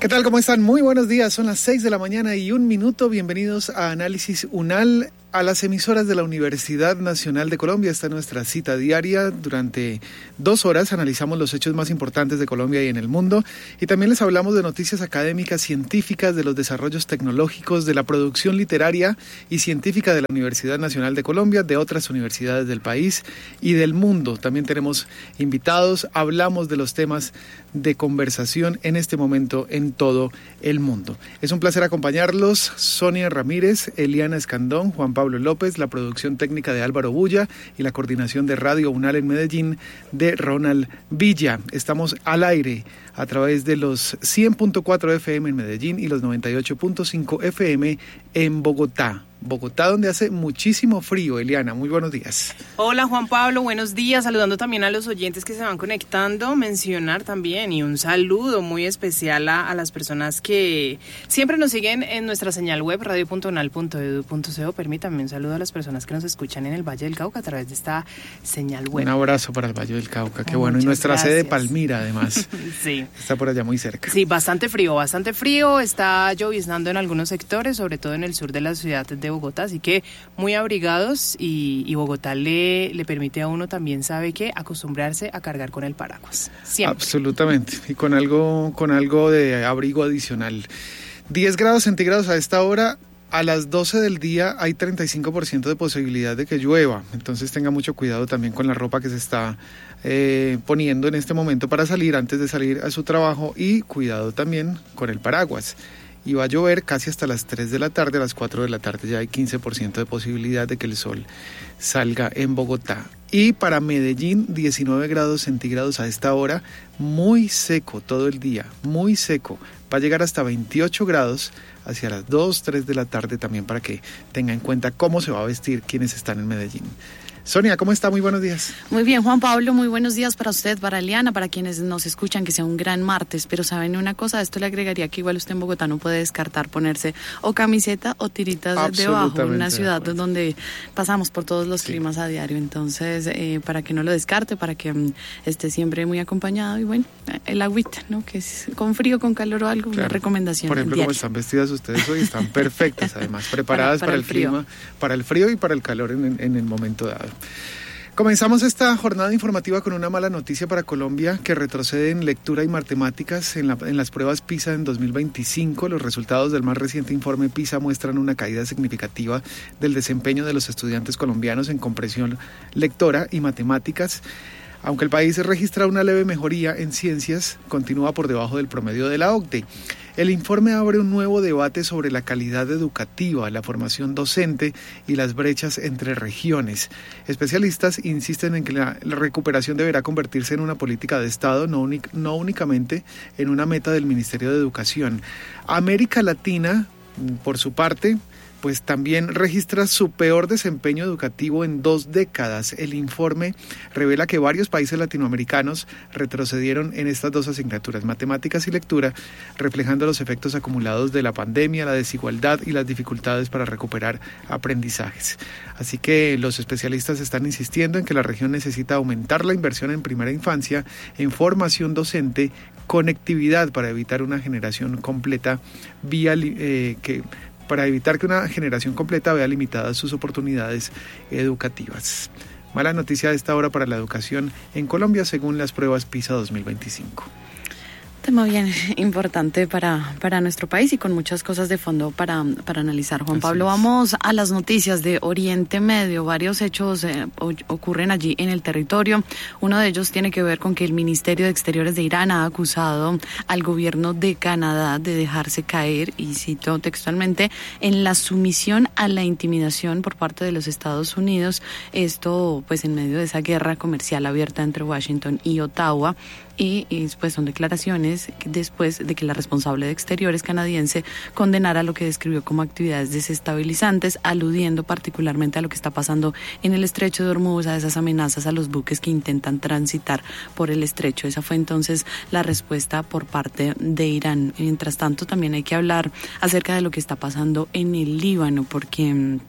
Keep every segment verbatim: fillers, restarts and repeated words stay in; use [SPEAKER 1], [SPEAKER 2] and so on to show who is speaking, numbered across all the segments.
[SPEAKER 1] ¿Qué tal? ¿Cómo están? Muy buenos días. Son las seis de la mañana y un minuto. Bienvenidos a Análisis UNAL, a las emisoras de la Universidad Nacional de Colombia. Está nuestra cita diaria. Durante dos horas analizamos los hechos más importantes de Colombia y en el mundo. Y también les hablamos de noticias académicas, científicas, de los desarrollos tecnológicos, de la producción literaria y científica de la Universidad Nacional de Colombia, de otras universidades del país y del mundo. También tenemos invitados. Hablamos de los temas de conversación en este momento en todo el mundo. Es un placer acompañarlos. Sonia Ramírez, Eliana Escandón, Juan Pablo López, la producción técnica de Álvaro Bulla y la coordinación de Radio UNAL en Medellín de Ronald Villa. Estamos al aire a través de los cien punto cuatro F M en Medellín y los noventa y ocho punto cinco F M en Bogotá. Bogotá, donde hace muchísimo frío. Eliana, muy buenos días.
[SPEAKER 2] Hola Juan Pablo, buenos días, saludando también a los oyentes que se van conectando, mencionar también y un saludo muy especial a, a las personas que siempre nos siguen en nuestra señal web radio punto unal punto edu punto co. Permítanme un saludo a las personas que nos escuchan en el Valle del Cauca a través de esta señal web.
[SPEAKER 1] Un abrazo para el Valle del Cauca, qué
[SPEAKER 2] oh,
[SPEAKER 1] bueno, y nuestra
[SPEAKER 2] gracias.
[SPEAKER 1] sede Palmira además.
[SPEAKER 2] Sí.
[SPEAKER 1] Está por allá muy cerca.
[SPEAKER 2] Sí, bastante frío, bastante frío, está lloviznando en algunos sectores, sobre todo en el sur de la ciudad de Bogotá, así que muy abrigados y, y Bogotá le, le permite a uno también, ¿sabe qué? Acostumbrarse a cargar con el paraguas, siempre.
[SPEAKER 1] Absolutamente, y con algo, con algo de abrigo adicional. diez grados centígrados a esta hora. A las doce del día hay treinta y cinco por ciento de posibilidad de que llueva, entonces tenga mucho cuidado también con la ropa que se está eh, poniendo en este momento para salir antes de salir a su trabajo, y cuidado también con el paraguas. Y va a llover casi hasta las tres de la tarde, a las cuatro de la tarde ya hay quince por ciento de posibilidad de que el sol salga en Bogotá. Y para Medellín, diecinueve grados centígrados a esta hora, muy seco todo el día, muy seco. Va a llegar hasta veintiocho grados hacia las dos, tres de la tarde también, para que tenga en cuenta cómo se va a vestir quienes están en Medellín. Sonia, ¿cómo está? Muy buenos días.
[SPEAKER 3] Muy bien, Juan Pablo, muy buenos días para usted, para Eliana, para quienes nos escuchan, que sea un gran martes. Pero ¿saben una cosa? Esto le agregaría que igual usted en Bogotá no puede descartar ponerse o camiseta o tiritas debajo, una ciudad donde pasamos por todos los sí. climas a diario. Entonces, eh, para que no lo descarte, para que um, esté siempre muy acompañado. Y bueno, el agüita, ¿no? Que es con frío, con calor o algo, claro. Una recomendación.
[SPEAKER 1] Por ejemplo,
[SPEAKER 3] diaria.
[SPEAKER 1] como están vestidas ustedes hoy, están perfectas además, preparadas para, para, para el, el clima, para el frío y para el calor en, en el momento dado. Comenzamos esta jornada informativa con una mala noticia para Colombia, que retrocede en lectura y matemáticas en, la, en las pruebas PISA en dos mil veinticinco. Los resultados del más reciente informe PISA muestran una caída significativa del desempeño de los estudiantes colombianos en comprensión lectora y matemáticas. Aunque el país registra una leve mejoría en ciencias, continúa por debajo del promedio de la O C D E. El informe abre un nuevo debate sobre la calidad educativa, la formación docente y las brechas entre regiones. Especialistas insisten en que la, la recuperación deberá convertirse en una política de Estado, no, unic, no únicamente en una meta del Ministerio de Educación. América Latina, por su parte, pues también registra su peor desempeño educativo en dos décadas. El informe revela que varios países latinoamericanos retrocedieron en estas dos asignaturas, matemáticas y lectura, reflejando los efectos acumulados de la pandemia, la desigualdad y las dificultades para recuperar aprendizajes. Así que los especialistas están insistiendo en que la región necesita aumentar la inversión en primera infancia, en formación docente, conectividad para evitar una generación completa vía eh, que para evitar que una generación completa vea limitadas sus oportunidades educativas. Mala noticia de esta hora para la educación en Colombia, según las pruebas PISA dos mil veinticinco.
[SPEAKER 3] Tema bien importante para, para nuestro país y con muchas cosas de fondo para, para analizar. Juan Pablo, vamos a las noticias de Oriente Medio. Varios hechos eh, ocurren allí en el territorio. Uno de ellos tiene que ver con que el Ministerio de Exteriores de Irán ha acusado al gobierno de Canadá de dejarse caer, y cito textualmente, en la sumisión a la intimidación por parte de los Estados Unidos. Esto pues en medio de esa guerra comercial abierta entre Washington y Ottawa. Y, y pues son declaraciones después de que la responsable de Exteriores canadiense condenara lo que describió como actividades desestabilizantes, aludiendo particularmente a lo que está pasando en el estrecho de Hormuz, a esas amenazas a los buques que intentan transitar por el estrecho. Esa fue entonces la respuesta por parte de Irán. Mientras tanto, también hay que hablar acerca de lo que está pasando en el Líbano, porque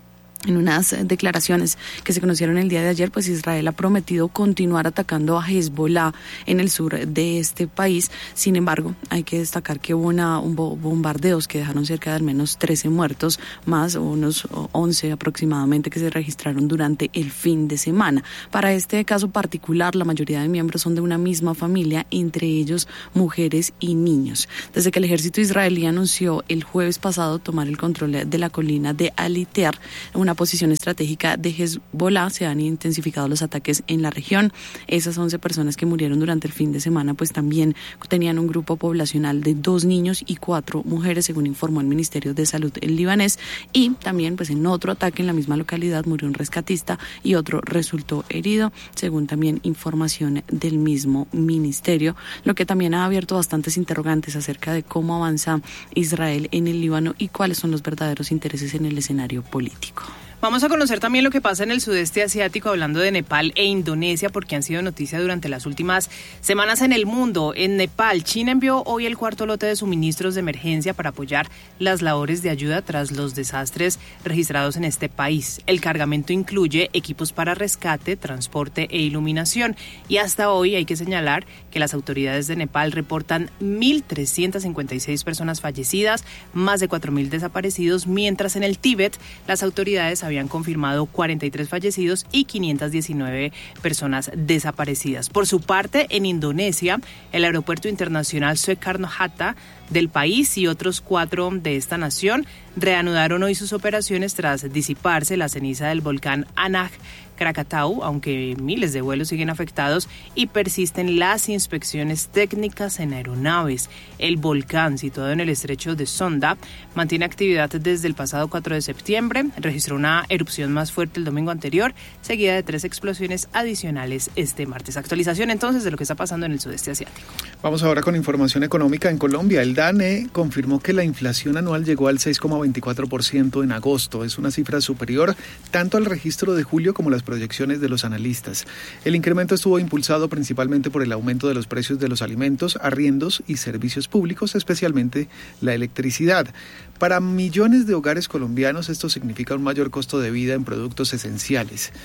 [SPEAKER 3] En unas declaraciones que se conocieron el día de ayer, pues Israel ha prometido continuar atacando a Hezbollah en el sur de este país. Sin embargo, hay que destacar que hubo una, un bombardeos que dejaron cerca de al menos trece muertos, más unos once aproximadamente que se registraron durante el fin de semana. Para este caso particular, la mayoría de miembros son de una misma familia, entre ellos mujeres y niños. Desde que el ejército israelí anunció el jueves pasado tomar el control de la colina de Aliter, una posición estratégica de Hezbollah, se han intensificado los ataques en la región. Esas once personas que murieron durante el fin de semana pues también tenían un grupo poblacional de dos niños y cuatro mujeres, según informó el Ministerio de Salud libanés. Y también pues en otro ataque en la misma localidad murió un rescatista y otro resultó herido, según también información del mismo ministerio, lo que también ha abierto bastantes interrogantes acerca de cómo avanza Israel en el Líbano y cuáles son los verdaderos intereses en el escenario político.
[SPEAKER 2] Vamos a conocer también lo que pasa en el sudeste asiático, hablando de Nepal e Indonesia, porque han sido noticia durante las últimas semanas en el mundo. En Nepal, China envió hoy el cuarto lote de suministros de emergencia para apoyar las labores de ayuda tras los desastres registrados en este país. El cargamento incluye equipos para rescate, transporte e iluminación. Y hasta hoy hay que señalar que las autoridades de Nepal reportan mil trescientas cincuenta y seis personas fallecidas, más de cuatro mil desaparecidos, mientras en el Tíbet las autoridades habían habían confirmado cuarenta y tres fallecidos y quinientas diecinueve personas desaparecidas. Por su parte, en Indonesia, el aeropuerto internacional Soekarno-Hatta del país y otros cuatro de esta nación reanudaron hoy sus operaciones tras disiparse la ceniza del volcán Anak Krakatau, aunque miles de vuelos siguen afectados y persisten las inspecciones técnicas en aeronaves. El volcán, situado en el estrecho de Sonda, mantiene actividad desde el pasado cuatro de septiembre, registró una erupción más fuerte el domingo anterior, seguida de tres explosiones adicionales este martes. Actualización entonces de lo que está pasando en el sudeste asiático.
[SPEAKER 1] Vamos ahora con información económica en Colombia. El DANE confirmó que la inflación anual llegó al seis coma veinticuatro por ciento en agosto. Es una cifra superior tanto al registro de julio como las proyecciones de los analistas. El incremento estuvo impulsado principalmente por el aumento de los precios de los alimentos, arriendos y servicios públicos, especialmente la electricidad. Para millones de hogares colombianos esto significa un mayor costo de vida en productos esenciales.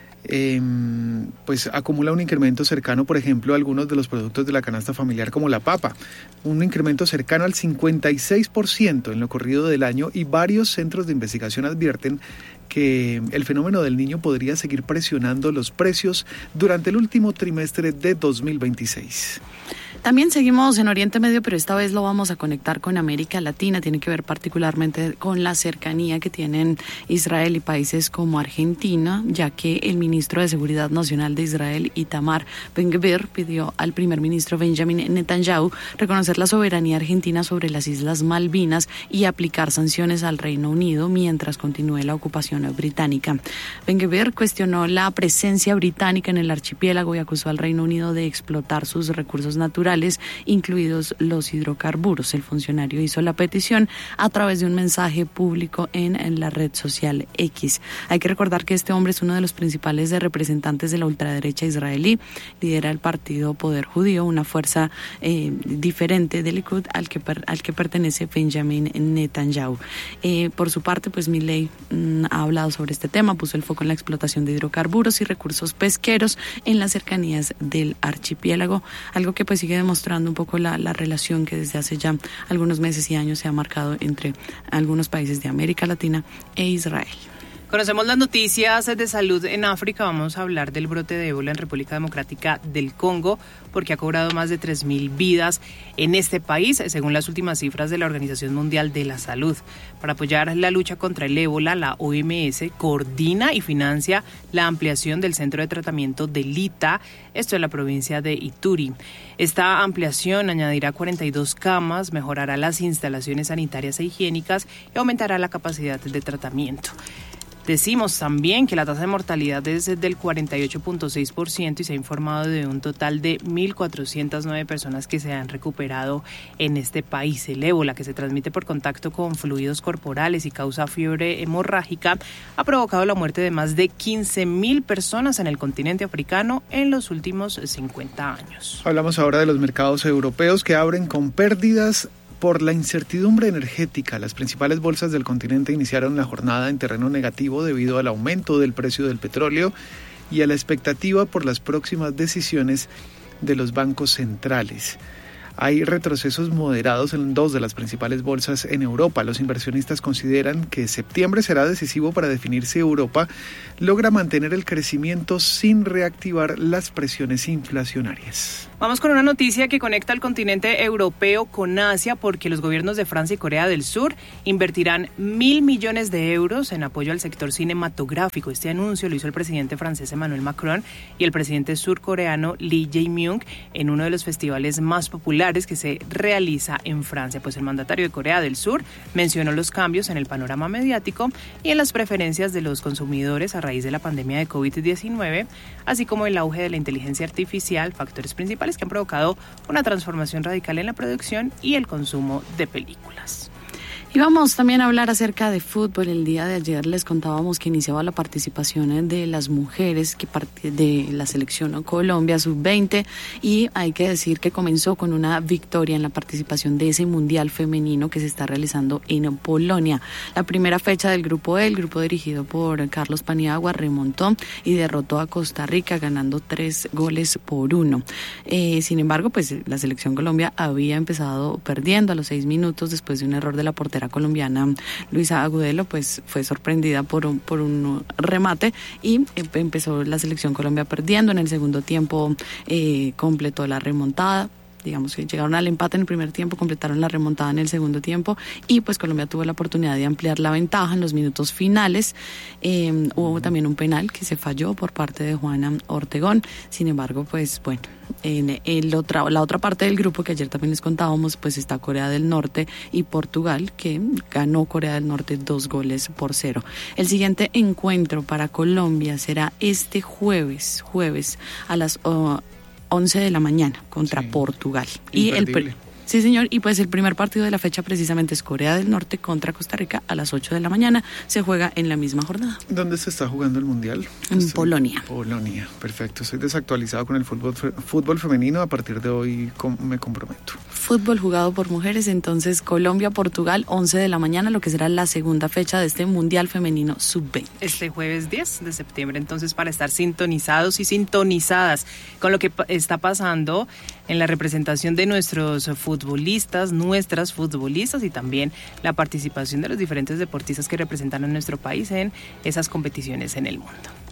[SPEAKER 1] Eh, pues acumula un incremento cercano, por ejemplo, a algunos de los productos de la canasta familiar como la papa, un incremento cercano al cincuenta y seis por ciento en lo corrido del año, y varios centros de investigación advierten que el fenómeno del Niño podría seguir presionando los precios durante el último trimestre de dos mil veintiséis.
[SPEAKER 3] También seguimos en Oriente Medio, pero esta vez lo vamos a conectar con América Latina. Tiene que ver particularmente con la cercanía que tienen Israel y países como Argentina, ya que el ministro de Seguridad Nacional de Israel, Itamar Ben-Gvir, pidió al primer ministro Benjamin Netanyahu reconocer la soberanía argentina sobre las Islas Malvinas y aplicar sanciones al Reino Unido mientras continúe la ocupación británica. Ben-Gvir cuestionó la presencia británica en el archipiélago y acusó al Reino Unido de explotar sus recursos naturales, incluidos los hidrocarburos. El funcionario hizo la petición a través de un mensaje público en, en la red social X. Hay que recordar que este hombre es uno de los principales representantes de la ultraderecha israelí, lidera el partido Poder Judío, una fuerza eh, diferente del Likud al que, per, al que pertenece Benjamin Netanyahu. Eh, por su parte, pues Milei mm, ha hablado sobre este tema, puso el foco en la explotación de hidrocarburos y recursos pesqueros en las cercanías del archipiélago, algo que pues sigue demostrando un poco la, la relación que desde hace ya algunos meses y años se ha marcado entre algunos países de América Latina e Israel.
[SPEAKER 2] Conocemos las noticias de salud en África. Vamos a hablar del brote de ébola en República Democrática del Congo, porque ha cobrado más de tres mil vidas en este país, según las últimas cifras de la Organización Mundial de la Salud. Para apoyar la lucha contra el ébola, la O M S coordina y financia la ampliación del centro de tratamiento de Lita, esto en la provincia de Ituri. Esta ampliación añadirá cuarenta y dos camas, mejorará las instalaciones sanitarias e higiénicas y aumentará la capacidad de tratamiento. Decimos también que la tasa de mortalidad es del cuarenta y ocho punto seis por ciento y se ha informado de un total de mil cuatrocientas nueve personas que se han recuperado en este país. El ébola, que se transmite por contacto con fluidos corporales y causa fiebre hemorrágica, ha provocado la muerte de más de quince mil personas en el continente africano en los últimos cincuenta años.
[SPEAKER 1] Hablamos ahora de los mercados europeos que abren con pérdidas Por la incertidumbre energética, las principales bolsas del continente iniciaron la jornada en terreno negativo debido al aumento del precio del petróleo y a la expectativa por las próximas decisiones de los bancos centrales. Hay retrocesos moderados en dos de las principales bolsas en Europa. Los inversionistas consideran que septiembre será decisivo para definir si Europa logra mantener el crecimiento sin reactivar las presiones inflacionarias.
[SPEAKER 2] Vamos con una noticia que conecta al continente europeo con Asia, porque los gobiernos de Francia y Corea del Sur invertirán mil millones de euros en apoyo al sector cinematográfico. Este anuncio lo hizo el presidente francés Emmanuel Macron y el presidente surcoreano Lee Jae-myung en uno de los festivales más populares que se realiza en Francia. Pues el mandatario de Corea del Sur mencionó los cambios en el panorama mediático y en las preferencias de los consumidores a raíz de la pandemia de covid diecinueve, así como el auge de la inteligencia artificial, factores principales que han provocado una transformación radical en la producción y el consumo de películas.
[SPEAKER 3] Y vamos también a hablar acerca de fútbol. El día de ayer les contábamos que iniciaba la participación de las mujeres que part- de la selección Colombia sub veinte, y hay que decir que comenzó con una victoria en la participación de ese mundial femenino que se está realizando en Polonia. La primera fecha del grupo E, el grupo dirigido por Carlos Paniagua, remontó y derrotó a Costa Rica ganando tres goles por uno. Eh, sin embargo, pues la selección Colombia había empezado perdiendo a los seis minutos después de un error de la portera colombiana Luisa Agudelo, pues fue sorprendida por un, por un remate y empezó la selección Colombia perdiendo. En el segundo tiempo eh, completó la remontada. Digamos que llegaron al empate en el primer tiempo, completaron la remontada en el segundo tiempo y pues Colombia tuvo la oportunidad de ampliar la ventaja en los minutos finales. Eh, hubo también un penal que se falló por parte de Juana Ortegón. Sin embargo, pues bueno, en el otra, la otra parte del grupo que ayer también les contábamos, pues está Corea del Norte y Portugal, que ganó Corea del Norte dos goles por cero. El siguiente encuentro para Colombia será este jueves, jueves a las uh, once de la mañana contra sí, Portugal. Y el Sí, señor, y pues el primer partido de la fecha precisamente es Corea del Norte contra Costa Rica a las ocho de la mañana. Se juega en la misma jornada.
[SPEAKER 1] ¿Dónde se está jugando el Mundial?
[SPEAKER 3] En
[SPEAKER 1] Estoy...
[SPEAKER 3] Polonia.
[SPEAKER 1] Polonia, perfecto. Soy desactualizado con el fútbol, fútbol femenino. A partir de hoy com- me comprometo.
[SPEAKER 3] Fútbol jugado por mujeres, entonces Colombia-Portugal, once de la mañana, lo que será la segunda fecha de este Mundial Femenino sub veinte.
[SPEAKER 2] Este jueves diez de septiembre, entonces, para estar sintonizados y sintonizadas con lo que está pasando en la representación de nuestros futbolistas, nuestras futbolistas, y también la participación de los diferentes deportistas que representan a nuestro país en esas competiciones en el mundo.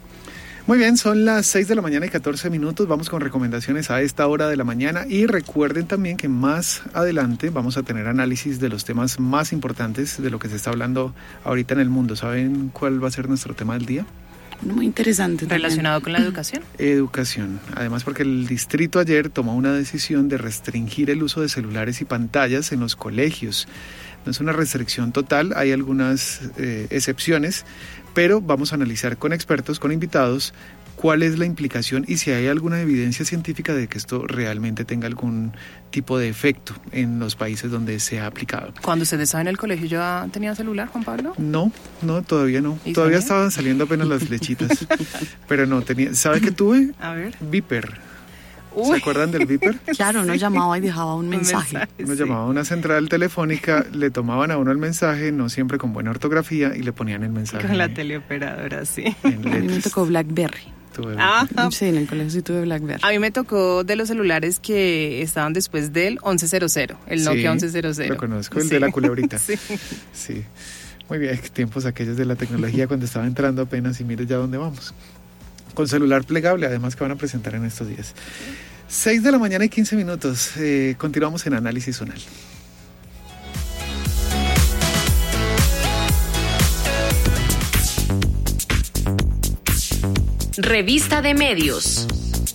[SPEAKER 1] Muy bien, son las seis de la mañana y catorce minutos, vamos con recomendaciones a esta hora de la mañana y recuerden también que más adelante vamos a tener análisis de los temas más importantes de lo que se está hablando ahorita en el mundo. ¿Saben cuál va a ser nuestro tema del día?
[SPEAKER 3] Muy interesante.
[SPEAKER 2] ¿Relacionado con la educación?
[SPEAKER 1] Educación. Además, porque el distrito ayer tomó una decisión de restringir el uso de celulares y pantallas en los colegios. No es una restricción total, hay algunas eh, excepciones, pero vamos a analizar con expertos, con invitados, cuál es la implicación y si hay alguna evidencia científica de que esto realmente tenga algún tipo de efecto en los países donde se ha aplicado.
[SPEAKER 2] ¿Cuando ustedes estaban en el colegio ya tenía celular, Juan Pablo?
[SPEAKER 1] No, no, todavía no. Todavía estaban saliendo apenas las flechitas. Pero no, tenía. ¿Sabe qué tuve?
[SPEAKER 2] A ver.
[SPEAKER 1] Viper.
[SPEAKER 2] Uy.
[SPEAKER 1] ¿Se acuerdan del Viper?
[SPEAKER 3] Claro, uno llamaba y dejaba un mensaje.
[SPEAKER 2] Un mensaje,
[SPEAKER 1] uno
[SPEAKER 2] sí.
[SPEAKER 1] llamaba a una central telefónica, le tomaban a uno el mensaje, no siempre con buena ortografía, y le ponían el mensaje.
[SPEAKER 2] Con la teleoperadora, sí.
[SPEAKER 3] En a mí me tocó BlackBerry.
[SPEAKER 2] Ah,
[SPEAKER 3] sí, en el colegio sí tuve BlackBerry.
[SPEAKER 2] A mí me tocó de los celulares que estaban después del once cero cero, el Nokia sí, once cero cero.
[SPEAKER 1] Lo conozco, el sí. de la culebrita. Sí. Sí. Muy bien, tiempos aquellos de la tecnología cuando estaba entrando apenas y mire ya dónde vamos. Con celular plegable, además, que van a presentar en estos días. seis de la mañana y quince minutos. Eh, continuamos en Análisis Zonal.
[SPEAKER 4] Revista de Medios.